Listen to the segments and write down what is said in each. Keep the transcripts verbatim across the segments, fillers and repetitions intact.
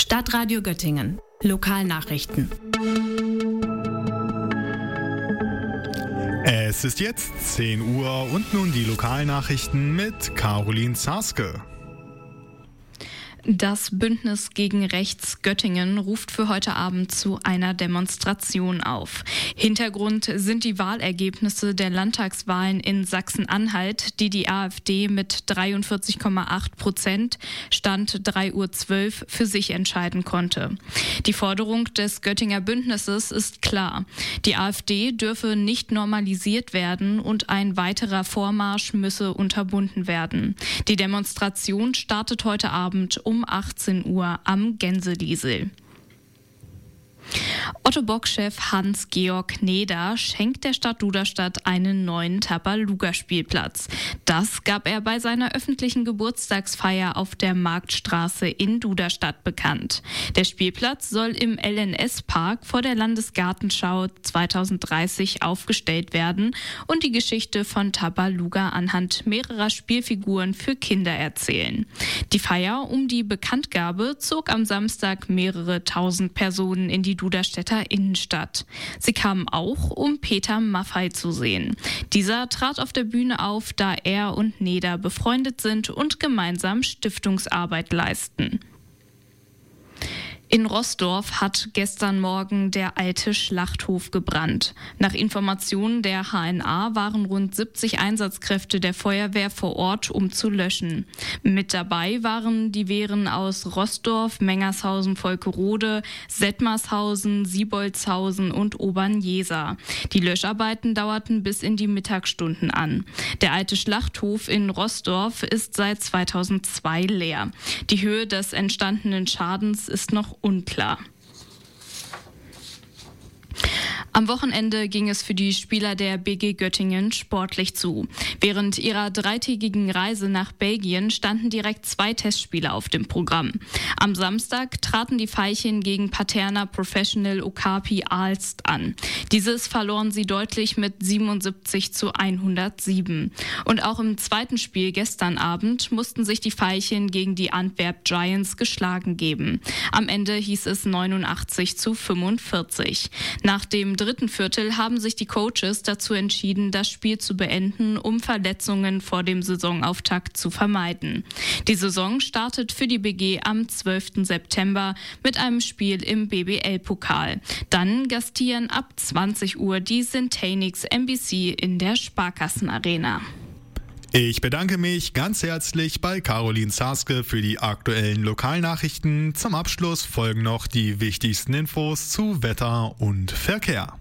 Stadtradio Göttingen. Lokalnachrichten. Es ist jetzt zehn Uhr und nun die Lokalnachrichten mit Caroline Zaske. Das Bündnis gegen Rechts Göttingen ruft für heute Abend zu einer Demonstration auf. Hintergrund sind die Wahlergebnisse der Landtagswahlen in Sachsen-Anhalt, die die AfD mit dreiundvierzig Komma acht Prozent Stand drei Uhr zwölf für sich entscheiden konnte. Die Forderung des Göttinger Bündnisses ist klar. Die AfD dürfe nicht normalisiert werden und ein weiterer Vormarsch müsse unterbunden werden. Die Demonstration startet heute Abend um um achtzehn Uhr am Gänseliesel. Otto-Bock-Chef Hans-Georg Neder schenkt der Stadt Duderstadt einen neuen Tabaluga-Spielplatz. Das gab er bei seiner öffentlichen Geburtstagsfeier auf der Marktstraße in Duderstadt bekannt. Der Spielplatz soll im L N S-Park vor der Landesgartenschau zwanzig dreißig aufgestellt werden und die Geschichte von Tabaluga anhand mehrerer Spielfiguren für Kinder erzählen. Die Feier um die Bekanntgabe zog am Samstag mehrere tausend Personen in die Duderstädter Innenstadt. Sie kamen auch, um Peter Maffay zu sehen. Dieser trat auf der Bühne auf, da er und Neder befreundet sind und gemeinsam Stiftungsarbeit leisten. In Roßdorf hat gestern Morgen der alte Schlachthof gebrannt. Nach Informationen der H N A waren rund siebzig Einsatzkräfte der Feuerwehr vor Ort, um zu löschen. Mit dabei waren die Wehren aus Roßdorf, Mengershausen, Volkerode, Settmarshausen, Siebolzhausen und Obernjeser. Die Löscharbeiten dauerten bis in die Mittagsstunden an. Der alte Schlachthof in Roßdorf ist seit zweitausendzwei leer. Die Höhe des entstandenen Schadens ist noch unklar. Am Wochenende ging es für die Spieler der B G Göttingen sportlich zu. Während ihrer dreitägigen Reise nach Belgien standen direkt zwei Testspiele auf dem Programm. Am Samstag traten die Veilchen gegen Paterna Professional Okapi Aalst an. Dieses verloren sie deutlich mit siebenundsiebzig zu hundertsieben. Und auch im zweiten Spiel gestern Abend mussten sich die Veilchen gegen die Antwerp Giants geschlagen geben. Am Ende hieß es neunundachtzig zu fünfundvierzig. Nach dem dritten Viertel haben sich die Coaches dazu entschieden, das Spiel zu beenden, um Verletzungen vor dem Saisonauftakt zu vermeiden. Die Saison startet für die B G am zwölften September mit einem Spiel im B B L-Pokal. Dann gastieren ab zwanzig Uhr die Syntanix M B C in der Sparkassenarena. Ich bedanke mich ganz herzlich bei Caroline Zaske für die aktuellen Lokalnachrichten. Zum Abschluss folgen noch die wichtigsten Infos zu Wetter und Verkehr.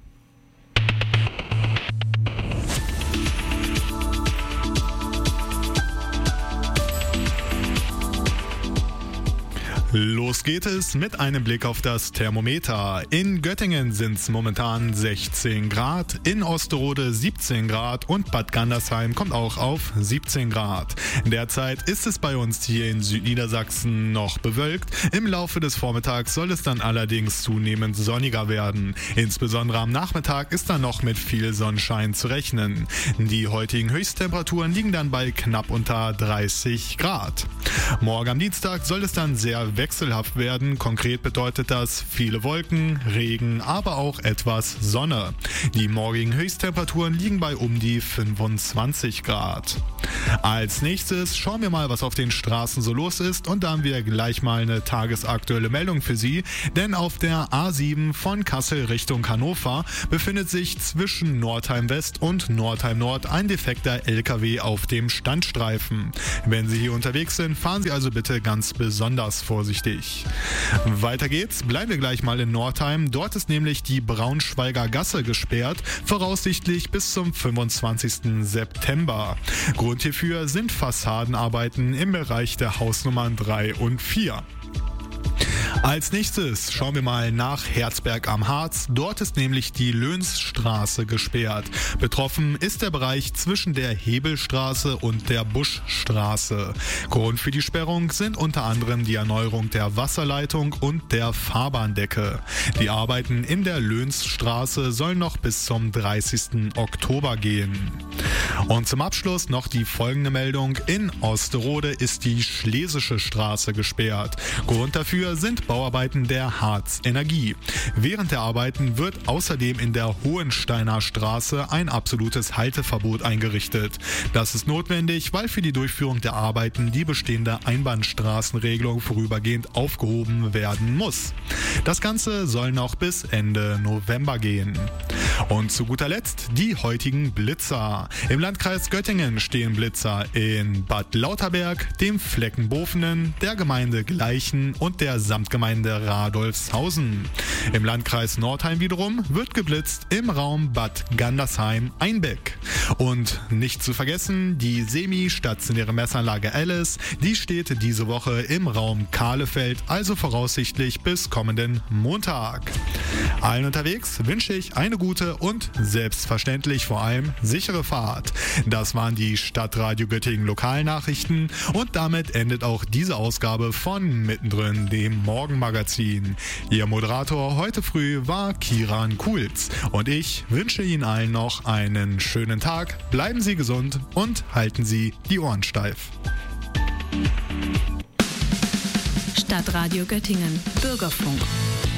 Los geht es mit einem Blick auf das Thermometer. In Göttingen sind es momentan sechzehn Grad, in Osterode siebzehn Grad und Bad Gandersheim kommt auch auf siebzehn Grad. Derzeit ist es bei uns hier in Südniedersachsen noch bewölkt. Im Laufe des Vormittags soll es dann allerdings zunehmend sonniger werden. Insbesondere am Nachmittag ist dann noch mit viel Sonnenschein zu rechnen. Die heutigen Höchsttemperaturen liegen dann bei knapp unter dreißig Grad. Morgen am Dienstag soll es dann sehr wechselhaft werden. Konkret bedeutet das viele Wolken, Regen, aber auch etwas Sonne. Die morgigen Höchsttemperaturen liegen bei um die fünfundzwanzig Grad. Als nächstes schauen wir mal, was auf den Straßen so los ist, und da haben wir gleich mal eine tagesaktuelle Meldung für Sie, denn auf der A sieben von Kassel Richtung Hannover befindet sich zwischen Nordheim West und Nordheim Nord ein defekter L K W auf dem Standstreifen. Wenn Sie hier unterwegs sind, fahren Sie also bitte ganz besonders vorsichtig. Weiter geht's, bleiben wir gleich mal in Nordheim. Dort ist nämlich die Braunschweiger Gasse gesperrt, voraussichtlich bis zum fünfundzwanzigsten September. Grund hierfür sind Fassadenarbeiten im Bereich der Hausnummern drei und vier. Als nächstes schauen wir mal nach Herzberg am Harz. Dort ist nämlich die Lönsstraße gesperrt. Betroffen ist der Bereich zwischen der Hebelstraße und der Buschstraße. Grund für die Sperrung sind unter anderem die Erneuerung der Wasserleitung und der Fahrbahndecke. Die Arbeiten in der Lönsstraße sollen noch bis zum dreißigsten Oktober gehen. Und zum Abschluss noch die folgende Meldung. In Osterode ist die Schlesische Straße gesperrt. Grund dafür sind Bauarbeiten der Harz Energie. Während der Arbeiten wird außerdem in der Hohensteiner Straße ein absolutes Halteverbot eingerichtet. Das ist notwendig, weil für die Durchführung der Arbeiten die bestehende Einbahnstraßenregelung vorübergehend aufgehoben werden muss. Das Ganze soll noch bis Ende November gehen. Und zu guter Letzt die heutigen Blitzer. Im Landkreis Göttingen stehen Blitzer in Bad Lauterberg, dem Fleckenbofenen, der Gemeinde Gleichen und der Samtgemeinde Radolfshausen. Im Landkreis Nordheim wiederum wird geblitzt im Raum Bad Gandersheim-Einbeck. Und nicht zu vergessen, die semi-stationäre Messanlage Alice, die steht diese Woche im Raum Kahlefeld, also voraussichtlich bis kommenden Montag. Allen unterwegs wünsche ich eine gute und selbstverständlich vor allem sichere Fahrt. Das waren die Stadtradio Göttingen Lokalnachrichten und damit endet auch diese Ausgabe von Mittendrin, dem Morgenmagazin. Ihr Moderator heute früh war Kiran Kulz und ich wünsche Ihnen allen noch einen schönen Tag, bleiben Sie gesund und halten Sie die Ohren steif. Stadtradio Göttingen, Bürgerfunk.